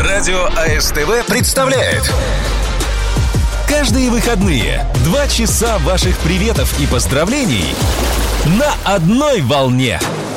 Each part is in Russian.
Радио АСТВ представляет каждые выходные 2 часа ваших приветов и поздравлений на одной волне.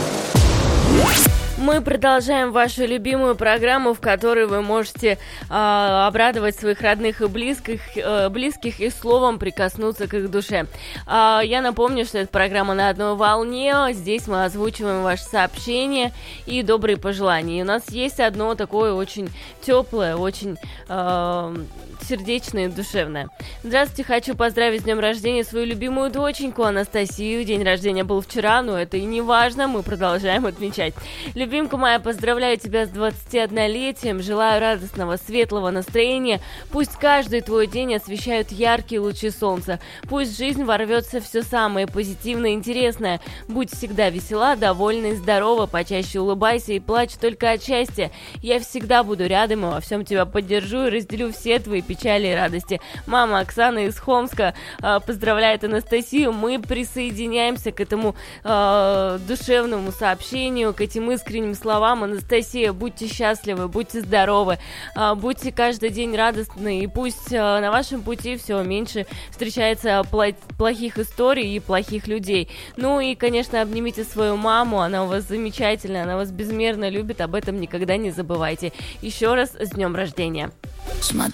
Мы продолжаем вашу любимую программу, в которой вы можете обрадовать своих родных и близких и словом прикоснуться к их душе. Я напомню, что это программа «На одной волне». Здесь мы озвучиваем ваши сообщения и добрые пожелания. И у нас есть одно такое очень теплое, очень сердечное и душевное. Здравствуйте, хочу поздравить с днем рождения свою любимую доченьку Анастасию. День рождения был вчера, но это и не важно, мы продолжаем отмечать. Любимка моя, поздравляю тебя с 21-летием, желаю радостного, светлого настроения. Пусть каждый твой день освещают яркие лучи солнца. Пусть жизнь ворвется все самое позитивное и интересное. Будь всегда весела, довольна и здорова, почаще улыбайся и плачь только от счастья. Я всегда буду рядом и во всем тебя поддержу и разделю все твои печали и радости. Мама Оксана из Хомска поздравляет Анастасию. Мы присоединяемся к этому душевному сообщению, к этим искренним словам. Анастасия, будьте счастливы, будьте здоровы, будьте каждый день радостны, и пусть на вашем пути все меньше встречается плохих историй и плохих людей. Ну и, конечно, обнимите свою маму, она у вас замечательная, она вас безмерно любит, об этом никогда не забывайте. Еще раз с днем рождения. Смотри